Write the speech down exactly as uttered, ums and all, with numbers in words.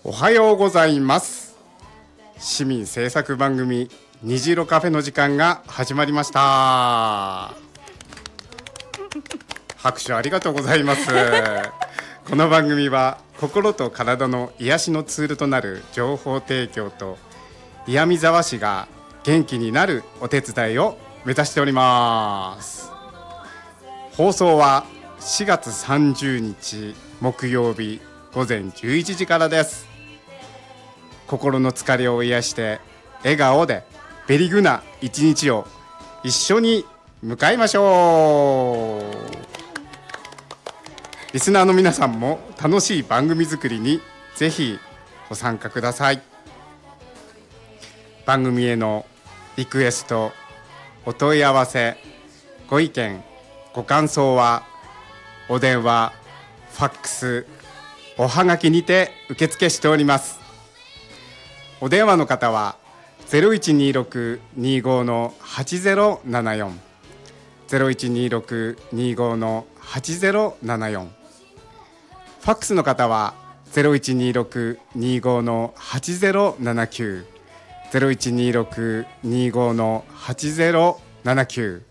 おはようございます。市民制作番組虹色カフェの時間が始まりました。拍手ありがとうございます。この番組は心と体の癒しのツールとなる情報提供と岩見沢市が元気になるお手伝いを目指しております。放送はしがつさんじゅうにち木曜日ごぜんじゅういちじからです。心の疲れを癒して笑顔でベリグな一日を一緒に迎えましょう。リスナーの皆さんも楽しい番組作りにぜひご参加ください。番組へのリクエスト、お問い合わせ、ご意見、ご感想はお電話、ファックス、おはがきにて受付しております。お電話の方は ゼロいちにーろくにーごーのはちゼロななよん ゼロいちにーろくにーごーのはちゼロななよん、ファックスの方は ゼロいちにーろくにーごーのはちゼロななきゅう ゼロいちにーろくにーごーのはちゼロななきゅう